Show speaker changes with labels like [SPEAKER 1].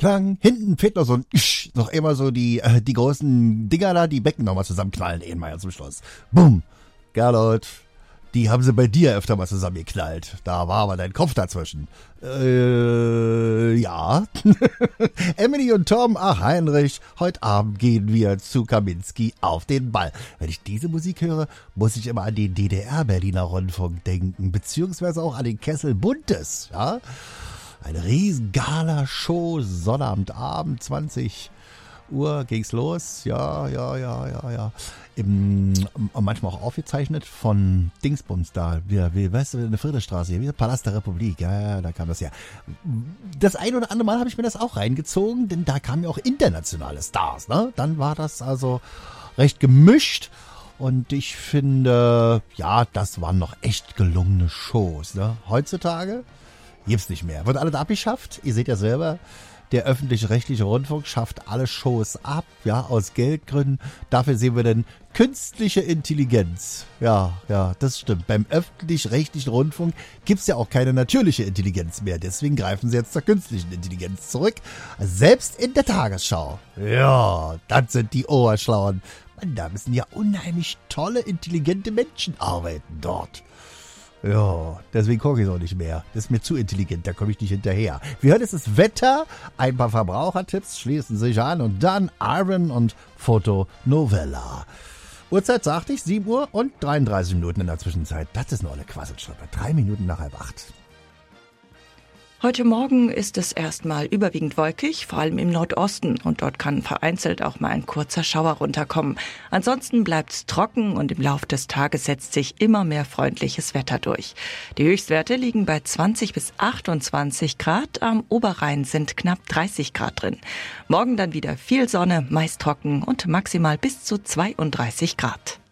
[SPEAKER 1] klang. Hinten fehlt noch so ein noch immer so die großen Dinger da, die Becken nochmal zusammenknallen, Ehenmeier zum Schluss. Bumm. Gerlold, die haben sie bei dir öfter mal zusammengeknallt. Da war aber dein Kopf dazwischen. Ja. Emily und Tom, ach Heinrich, heute Abend gehen wir zu Kaminski auf den Ball. Wenn ich diese Musik höre, muss ich immer an den DDR-Berliner Rundfunk denken, beziehungsweise auch an den Kessel Buntes, ja. Eine riesen Gala-Show, Sonnabendabend, 20 Uhr ging's los, ja. Manchmal auch aufgezeichnet von Dingsbums da, wie weißt du, eine Friedrichstraße hier, wie der Palast der Republik, ja, da kam das her. Das ein oder andere Mal habe ich mir das auch reingezogen, denn da kamen ja auch internationale Stars, ne? Dann war das also recht gemischt und ich finde, ja, das waren noch echt gelungene Shows, ne? Heutzutage gibt's nicht mehr. Wird alles abgeschafft, ihr seht ja selber, der öffentlich-rechtliche Rundfunk schafft alle Shows ab, ja, aus Geldgründen. Dafür sehen wir dann künstliche Intelligenz. Ja, das stimmt. Beim öffentlich-rechtlichen Rundfunk gibt's ja auch keine natürliche Intelligenz mehr. Deswegen greifen sie jetzt zur künstlichen Intelligenz zurück. Selbst in der Tagesschau. Ja, das sind die Oberschlauen. Mann, da müssen ja unheimlich tolle, intelligente Menschen arbeiten dort. Ja, deswegen gucke ich es auch nicht mehr. Das ist mir zu intelligent, da komme ich nicht hinterher. Wir hören jetzt das Wetter, ein paar Verbrauchertipps schließen sich an und dann Iron und Fotonovella. Uhrzeit sagte ich, 7 Uhr und 33 Minuten in der Zwischenzeit. Das ist nur eine Quasselschrippe. 3 Minuten nach 7:30.
[SPEAKER 2] Heute Morgen ist es erstmal überwiegend wolkig, vor allem im Nordosten. Und dort kann vereinzelt auch mal ein kurzer Schauer runterkommen. Ansonsten bleibt es trocken und im Lauf des Tages setzt sich immer mehr freundliches Wetter durch. Die Höchstwerte liegen bei 20 bis 28 Grad. Am Oberrhein sind knapp 30 Grad drin. Morgen dann wieder viel Sonne, meist trocken und maximal bis zu 32 Grad.